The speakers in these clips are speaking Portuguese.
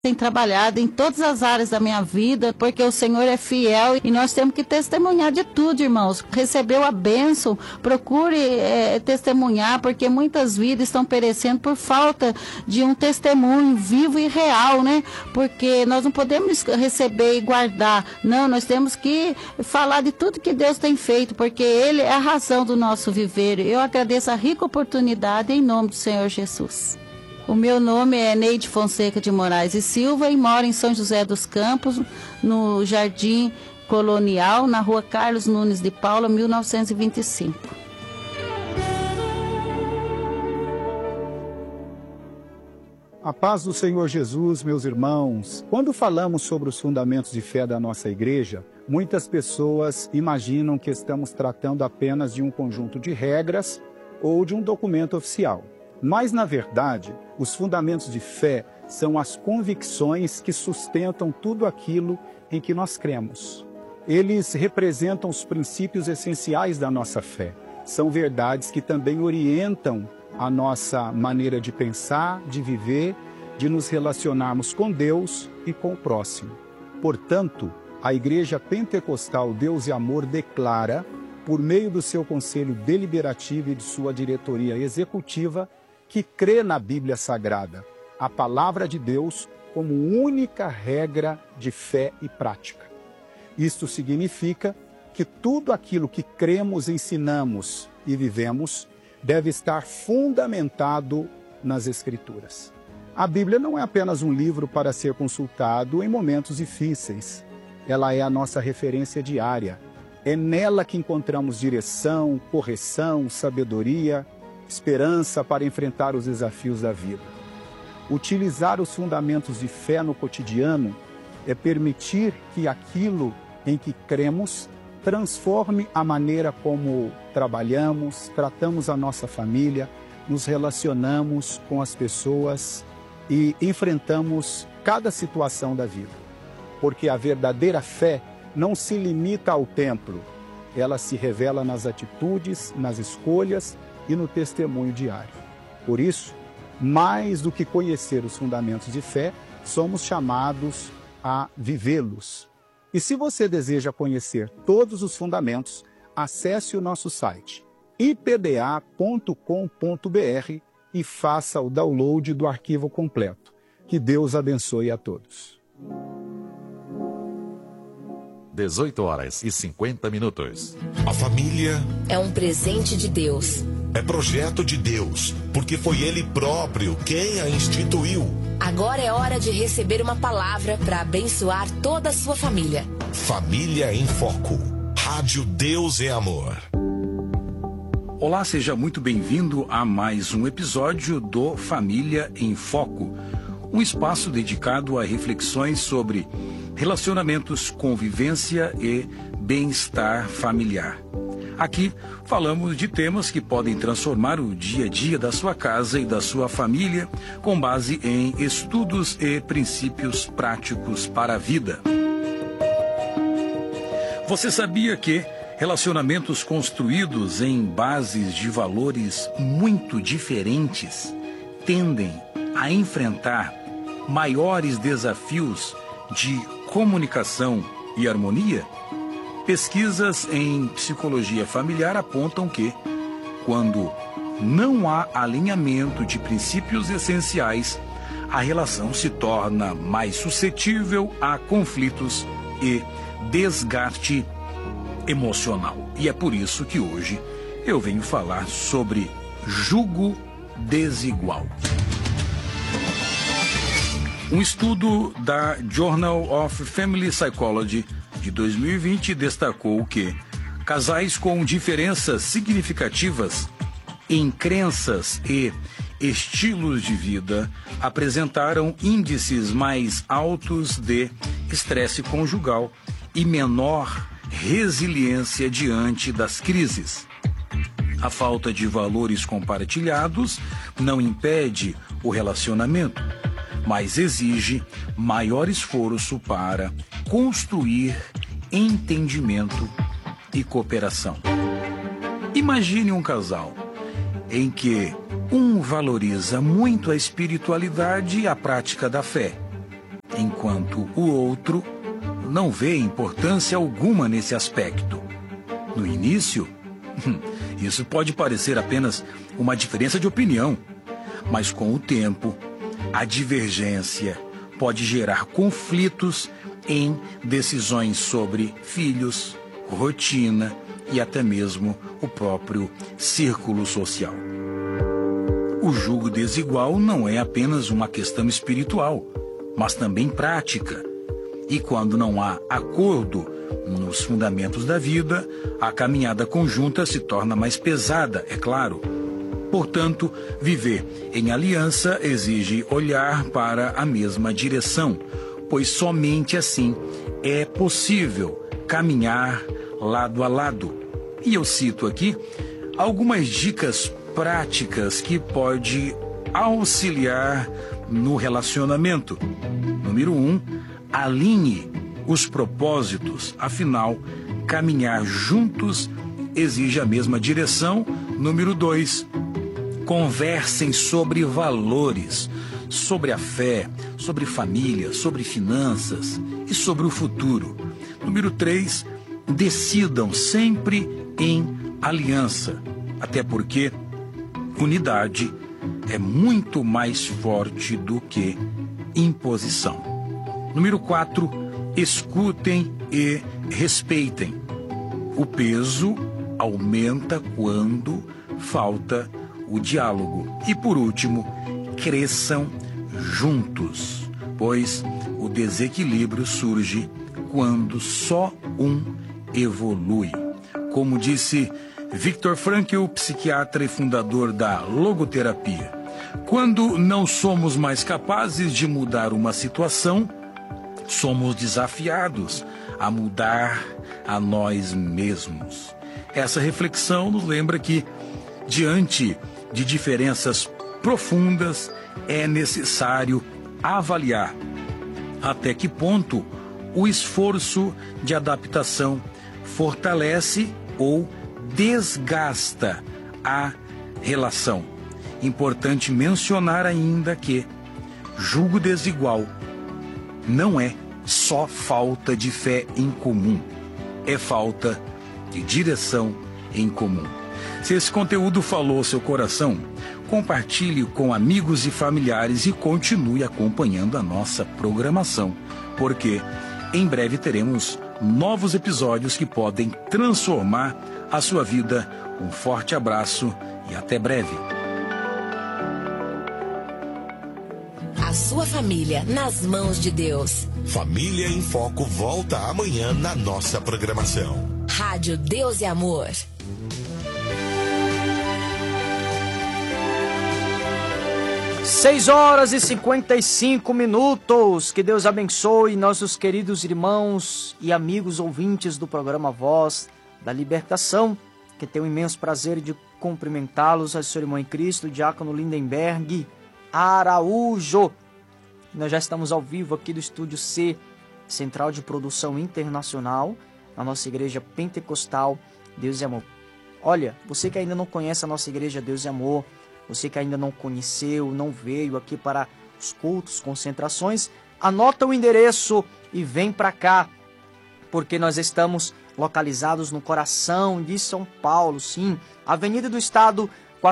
Tem trabalhado em todas as áreas da minha vida, porque o Senhor é fiel e nós temos que testemunhar de tudo, irmãos. Recebeu a bênção, procure testemunhar, porque muitas vidas estão perecendo por falta de um testemunho vivo e real, né? Porque nós não podemos receber e guardar, não, nós temos que falar de tudo que Deus tem feito, porque Ele é a razão do nosso viver. Eu agradeço a rica oportunidade em nome do Senhor Jesus. O meu nome é Neide Fonseca de Moraes e Silva e moro em São José dos Campos, no Jardim Colonial, na rua Carlos Nunes de Paula, 1925. A paz do Senhor Jesus, meus irmãos. Quando falamos sobre os fundamentos de fé da nossa igreja, muitas pessoas imaginam que estamos tratando apenas de um conjunto de regras ou de um documento oficial. Mas, na verdade, os fundamentos de fé são as convicções que sustentam tudo aquilo em que nós cremos. Eles representam os princípios essenciais da nossa fé. São verdades que também orientam a nossa maneira de pensar, de viver, de nos relacionarmos com Deus e com o próximo. Portanto, a Igreja Pentecostal Deus e Amor declara, por meio do seu Conselho Deliberativo e de sua diretoria executiva, que crê na Bíblia Sagrada, a Palavra de Deus, como única regra de fé e prática. Isto significa que tudo aquilo que cremos, ensinamos e vivemos deve estar fundamentado nas Escrituras. A Bíblia não é apenas um livro para ser consultado em momentos difíceis. Ela é a nossa referência diária. É nela que encontramos direção, correção, sabedoria, esperança para enfrentar os desafios da vida. Utilizar os fundamentos de fé no cotidiano é permitir que aquilo em que cremos transforme a maneira como trabalhamos, tratamos a nossa família, nos relacionamos com as pessoas e enfrentamos cada situação da vida. Porque a verdadeira fé não se limita ao templo, ela se revela nas atitudes, nas escolhas e no testemunho diário. Por isso, mais do que conhecer os fundamentos de fé, somos chamados a vivê-los. E se você deseja conhecer todos os fundamentos, acesse o nosso site ipda.com.br e faça o download do arquivo completo. Que Deus abençoe a todos. 18h50. A família é um presente de Deus. É projeto de Deus, porque foi Ele próprio quem a instituiu. Agora é hora de receber uma palavra para abençoar toda a sua família. Família em Foco. Rádio Deus é Amor. Olá, seja muito bem-vindo a mais um episódio do Família em Foco. Um espaço dedicado a reflexões sobre relacionamentos, convivência e bem-estar familiar. Aqui falamos de temas que podem transformar o dia a dia da sua casa e da sua família com base em estudos e princípios práticos para a vida. Você sabia que relacionamentos construídos em bases de valores muito diferentes tendem a enfrentar maiores desafios de comunicação e harmonia? Pesquisas em psicologia familiar apontam que, quando não há alinhamento de princípios essenciais, a relação se torna mais suscetível a conflitos e desgaste emocional. E é por isso que hoje eu venho falar sobre jugo desigual. Um estudo da Journal of Family Psychology de 2020 destacou que casais com diferenças significativas em crenças e estilos de vida apresentaram índices mais altos de estresse conjugal e menor resiliência diante das crises. A falta de valores compartilhados não impede o relacionamento, mas exige maior esforço para construir entendimento e cooperação. Imagine um casal em que um valoriza muito a espiritualidade e a prática da fé, enquanto o outro não vê importância alguma nesse aspecto. No início, isso pode parecer apenas uma diferença de opinião, mas com o tempo, a divergência pode gerar conflitos em decisões sobre filhos, rotina e até mesmo o próprio círculo social. O julgo desigual não é apenas uma questão espiritual, mas também prática. E quando não há acordo nos fundamentos da vida, a caminhada conjunta se torna mais pesada, é claro. Portanto, viver em aliança exige olhar para a mesma direção, pois somente assim é possível caminhar lado a lado. E eu cito aqui algumas dicas práticas que pode auxiliar no relacionamento. Número 1, alinhe os propósitos. Afinal, caminhar juntos exige a mesma direção. Número 2, conversem sobre valores, sobre a fé, sobre família, sobre finanças e sobre o futuro. Número 3, decidam sempre em aliança, até porque unidade é muito mais forte do que imposição. Número 4, escutem e respeitem. O peso aumenta quando falta o diálogo. E por último, cresçam juntos, pois o desequilíbrio surge quando só um evolui. Como disse Viktor Frankl, psiquiatra e fundador da logoterapia, quando não somos mais capazes de mudar uma situação, somos desafiados a mudar a nós mesmos. Essa reflexão nos lembra que, diante de diferenças profundas, é necessário avaliar até que ponto o esforço de adaptação fortalece ou desgasta a relação. Importante mencionar ainda que julgo desigual não é só falta de fé em comum, é falta de direção em comum. Se esse conteúdo falou ao seu coração, compartilhe com amigos e familiares e continue acompanhando a nossa programação, porque em breve teremos novos episódios que podem transformar a sua vida. Um forte abraço e até breve. A sua família nas mãos de Deus. Família em Foco volta amanhã na nossa programação. Rádio Deus e Amor. Seis horas e 55 minutos. Que Deus abençoe nossos queridos irmãos e amigos ouvintes do programa Voz da Libertação, que tenho o imenso prazer de cumprimentá-los, a sua irmã em Cristo, o diácono Lindenberg Araújo. Nós já estamos ao vivo aqui do Estúdio C, Central de Produção Internacional, na nossa igreja pentecostal Deus e Amor. Olha, você que ainda não conhece a nossa igreja Deus e Amor, você que ainda não conheceu, não veio aqui para os cultos, concentrações, anota o endereço e vem para cá, porque nós estamos localizados no coração de São Paulo, sim, Avenida do Estado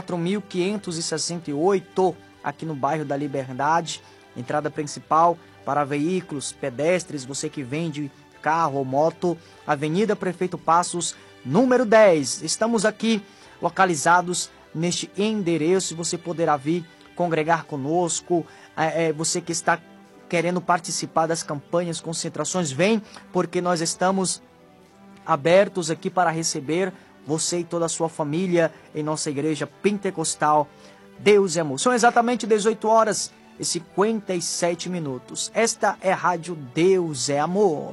4568, aqui no bairro da Liberdade, entrada principal para veículos, pedestres, você que vem de carro ou moto, Avenida Prefeito Passos, número 10. Estamos aqui localizados neste endereço, você poderá vir congregar conosco, você que está querendo participar das campanhas, concentrações, vem, porque nós estamos abertos aqui para receber você e toda a sua família em nossa igreja pentecostal Deus e Amor. São exatamente 18 horas e 57 minutos. Esta é a Rádio Deus é Amor.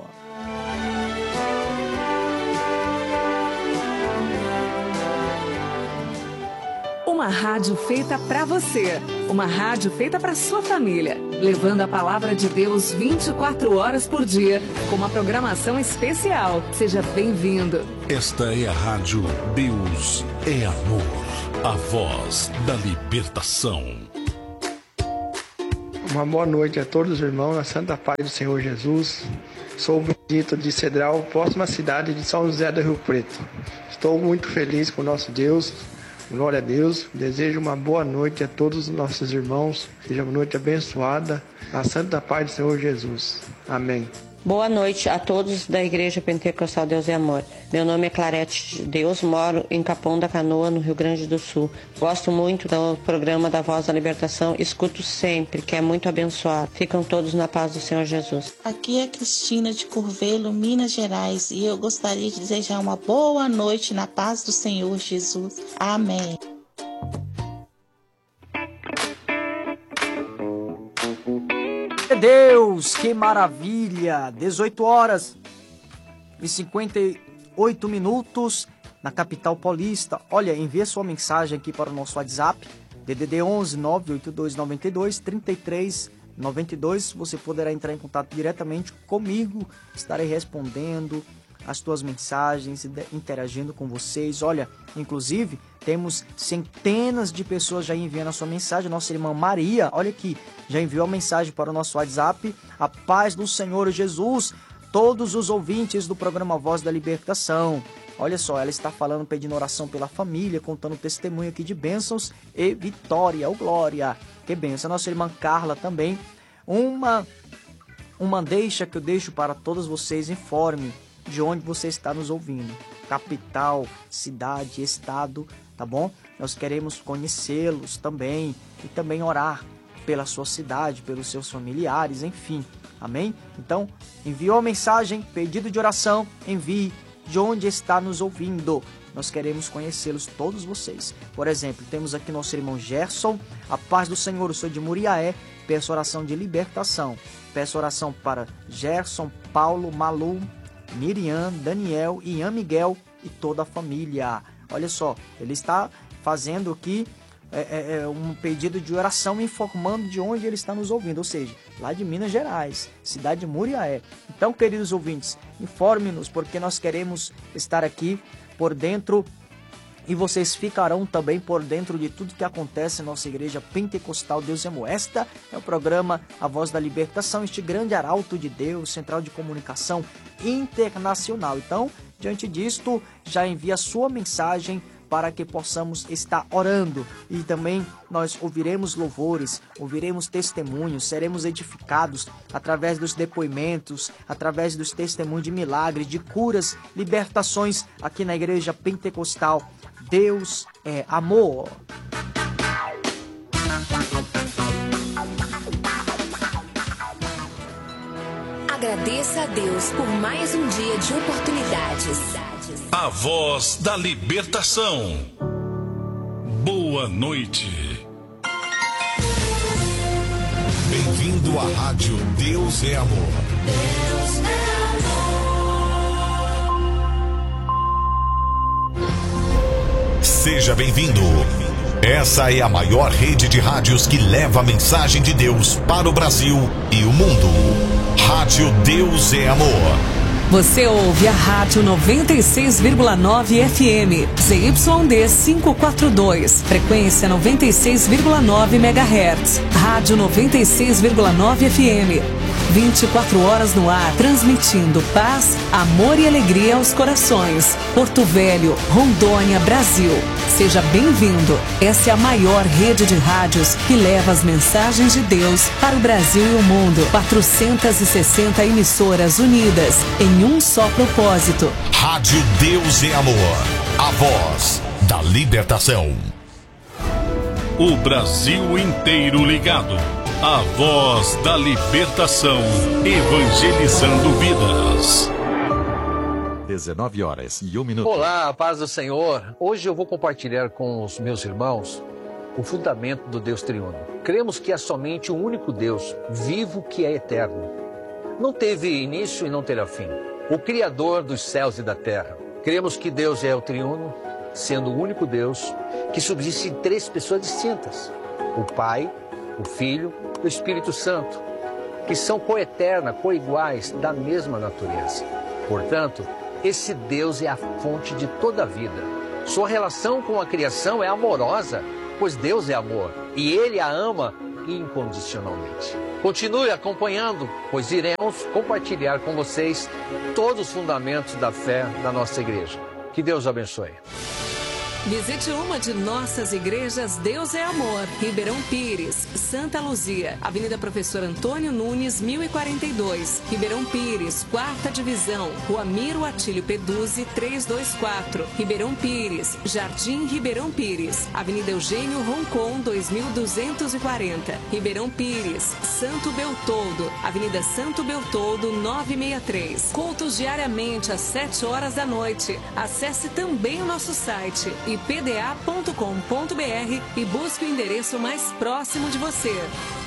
Uma rádio feita para você, uma rádio feita para sua família, levando a palavra de Deus 24 horas por dia, com uma programação especial. Seja bem-vindo. Esta é a Rádio Deus é Amor, a voz da libertação. Uma boa noite a todos os irmãos, na santa paz do Senhor Jesus. Sou o Benedito de Cedral, próxima cidade de São José do Rio Preto. Estou muito feliz com o nosso Deus, glória a Deus. Desejo uma boa noite a todos os nossos irmãos, seja uma noite abençoada, na santa paz do Senhor Jesus. Amém. Boa noite a todos da Igreja Pentecostal Deus é Amor. Meu nome é Clarete de Deus, moro em Capão da Canoa, no Rio Grande do Sul. Gosto muito do programa da Voz da Libertação, escuto sempre, que é muito abençoado. Ficam todos na paz do Senhor Jesus. Aqui é Cristina de Curvelo, Minas Gerais, e eu gostaria de desejar uma boa noite na paz do Senhor Jesus. Amém. Deus, que maravilha! 18 horas e 58 minutos na capital paulista. Olha, envie sua mensagem aqui para o nosso WhatsApp, DDD 11 982 92 33 92. Você poderá entrar em contato diretamente comigo, estarei respondendo as tuas mensagens, interagindo com vocês. Olha, inclusive, temos centenas de pessoas já enviando a sua mensagem. Nossa irmã Maria, olha aqui, já enviou a mensagem para o nosso WhatsApp. A paz do Senhor Jesus, todos os ouvintes do programa Voz da Libertação. Olha só, ela está falando, pedindo oração pela família, contando testemunho aqui de bênçãos e vitória, ou glória. Que bênção. Nossa irmã Carla também. Uma deixa que eu deixo para todos vocês, informe de onde você está nos ouvindo. Capital, cidade, estado, tá bom? Nós queremos conhecê-los também e também orar pela sua cidade, pelos seus familiares, enfim. Amém? Então, enviou a mensagem, pedido de oração, envie de onde está nos ouvindo. Nós queremos conhecê-los, todos vocês. Por exemplo, temos aqui nosso irmão Gerson. A paz do Senhor, eu sou de Muriaé. Peço oração de libertação. Peço oração para Gerson, Paulo, Malu, Miriam, Daniel, Ian Miguel e toda a família. Olha só, ele está fazendo aqui um pedido de oração, informando de onde ele está nos ouvindo, ou seja, lá de Minas Gerais, cidade de Muriaé. Então, queridos ouvintes, informe-nos, porque nós queremos estar aqui por dentro e vocês ficarão também por dentro de tudo que acontece na nossa Igreja Pentecostal Deus é Amor. Esta é o programa A Voz da Libertação, este grande arauto de Deus, central de comunicação internacional. Então, diante disto, já envia a sua mensagem para que possamos estar orando. E também nós ouviremos louvores, ouviremos testemunhos, seremos edificados através dos depoimentos, através dos testemunhos de milagres, de curas, libertações aqui na Igreja Pentecostal. Deus é amor. Agradeça a Deus por mais um dia de oportunidades. A Voz da Libertação. Boa noite. Bem-vindo à Rádio Deus é Amor. Deus é amor. Seja bem-vindo. Essa é a maior rede de rádios que leva a mensagem de Deus para o Brasil e o mundo. Rádio Deus é Amor. Você ouve a Rádio 96,9 FM, ZYD 542, frequência 96,9 MHz. Rádio 96,9 FM, 24 horas no ar, transmitindo paz, amor e alegria aos corações. Porto Velho, Rondônia, Brasil. Seja bem-vindo. Essa é a maior rede de rádios que leva as mensagens de Deus para o Brasil e o mundo. 460 emissoras unidas em um só propósito. Rádio Deus é Amor. A voz da libertação. O Brasil inteiro ligado. A Voz da Libertação. Evangelizando vidas. 19 horas e 1 minuto. Olá, a paz do Senhor. Hoje eu vou compartilhar com os meus irmãos o fundamento do Deus triuno. Cremos que há somente um único Deus, vivo, que é eterno. Não teve início e não terá fim. O Criador dos céus e da terra. Cremos que Deus é o triuno, sendo o único Deus que subsiste em três pessoas distintas. O Pai, o Filho e o Espírito Santo, que são coeterna, coiguais, da mesma natureza. Portanto, esse Deus é a fonte de toda a vida. Sua relação com a criação é amorosa, pois Deus é amor, e Ele a ama incondicionalmente. Continue acompanhando, pois iremos compartilhar com vocês todos os fundamentos da fé da nossa igreja. Que Deus abençoe. Visite uma de nossas igrejas Deus é Amor, Ribeirão Pires, Santa Luzia, Avenida Professor Antônio Nunes, 1042, Ribeirão Pires, 4ª Divisão, Rua Miro Atílio Peduzzi, 324, Ribeirão Pires, Jardim Ribeirão Pires, Avenida Eugênio Roncon, 2240, Ribeirão Pires, Santo Beltoldo, Avenida Santo Beltoldo, 963. Cultos diariamente às 7 horas da noite. Acesse também o nosso site ipda.com.br e busque o endereço mais próximo de você.